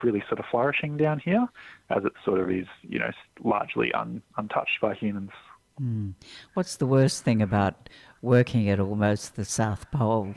really sort of flourishing down here, as it sort of is, largely untouched by humans. What's the worst thing about working at almost the South Pole?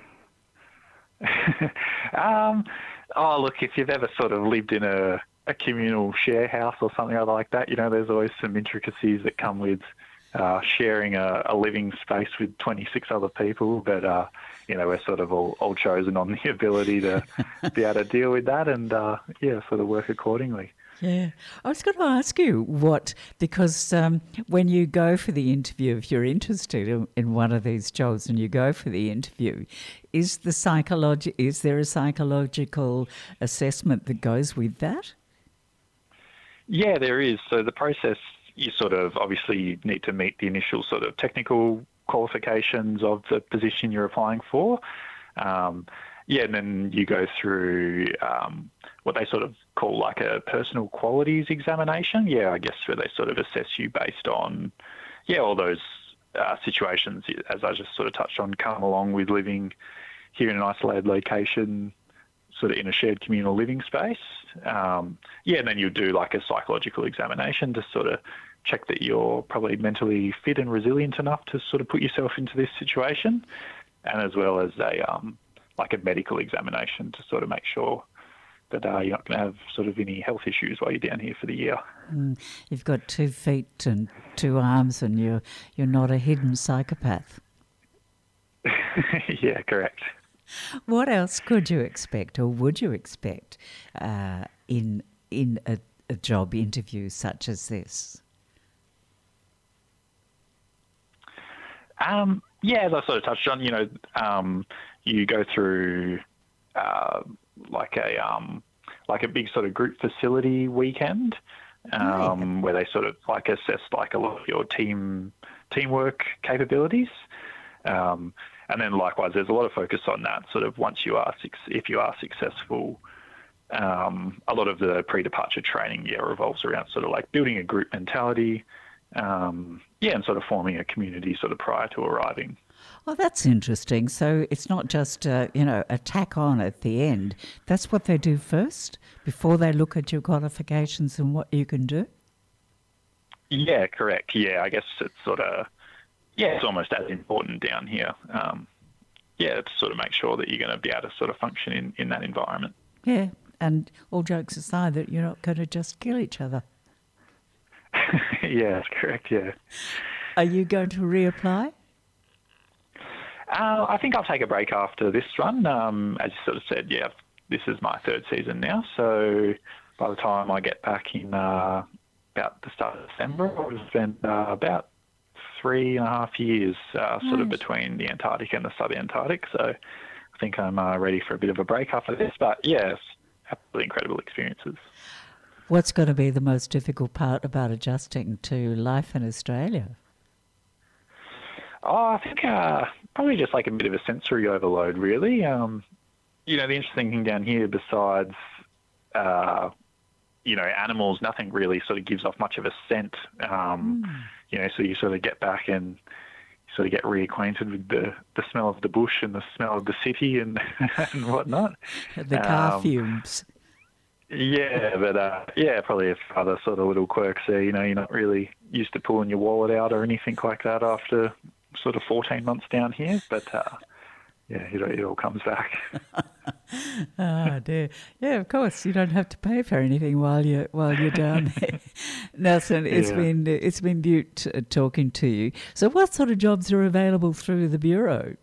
Look, if you've ever sort of lived in a communal share house or something like that, there's always some intricacies that come with sharing a living space with 26 other people. But, we're sort of all chosen on the ability to be able to deal with that and, sort of work accordingly. Yeah. I was going to ask you because when you go for the interview, if you're interested in one of these jobs and you go for the interview, is there a psychological assessment that goes with that? Yeah, there is. So the process, you sort of obviously need to meet the initial sort of technical qualifications of the position you're applying for. And then you go through what they sort of call like a personal qualities examination. Yeah, I guess where they sort of assess you based on, all those situations, as I just sort of touched on, come along with living here in an isolated location, sort of in a shared communal living space. And then you do like a psychological examination to sort of check that you're probably mentally fit and resilient enough to sort of put yourself into this situation, and as well as a medical examination to sort of make sure that you're not going to have sort of any health issues while you're down here for the year. You've got 2 feet and 2 arms, and you're not a hidden psychopath. Yeah, correct. What else could you expect, or would you expect, in a job interview such as this? As I sort of touched on, you go through like a big sort of group facility weekend, where they sort of like assess like a lot of your teamwork capabilities. And then likewise, there's a lot of focus on that sort of once if you are successful. A lot of the pre-departure training, revolves around sort of like building a group mentality, and sort of forming a community sort of prior to arriving. Oh, that's interesting. So it's not just, a tack on at the end. That's what they do first before they look at your qualifications and what you can do? Yeah, correct. Yeah, I guess it's sort of, it's almost as important down here. To sort of make sure that you're going to be able to sort of function in that environment. Yeah, and all jokes aside, that you're not going to just kill each other. Yeah, that's correct, yeah. Are you going to reapply? I think I'll take a break after this run. As you sort of said, this is my 3rd season now, so by the time I get back in about the start of December, I'll spend about 3.5 years sort of between the Antarctic and the subantarctic, so I think I'm ready for a bit of a break after this, but yes, absolutely incredible experiences. What's going to be the most difficult part about adjusting to life in Australia? I think probably just like a bit of a sensory overload, really. The interesting thing down here, besides, animals, nothing really sort of gives off much of a scent. So you sort of get back and sort of get reacquainted with the smell of the bush and the smell of the city and and whatnot. The car fumes. Yeah, but probably a few other sort of little quirks there. You're not really used to pulling your wallet out or anything like that after sort of 14 months down here, but it all comes back. Oh dear. Yeah, of course. You don't have to pay for anything while you're down there. Nelson, it's been beaut talking to you. So what sort of jobs are available through the Bureau?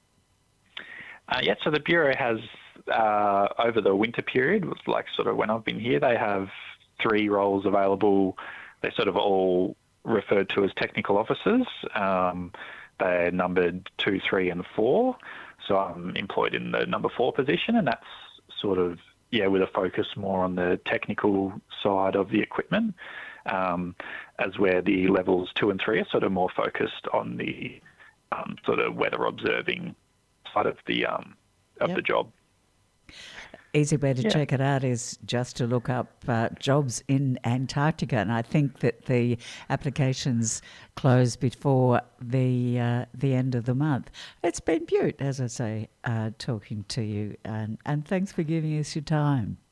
So the Bureau has over the winter period, like sort of when I've been here, they have 3 roles available. They're sort of all referred to as technical officers. They're numbered 2, 3 and 4. So I'm employed in the number 4 position, and that's sort of, with a focus more on the technical side of the equipment, as where the levels 2 and 3 are sort of more focused on the sort of weather observing side of the the job. Easy way to check it out is just to look up jobs in Antarctica, and I think that the applications close before the end of the month. It's been beaut, as I say, talking to you, and thanks for giving us your time.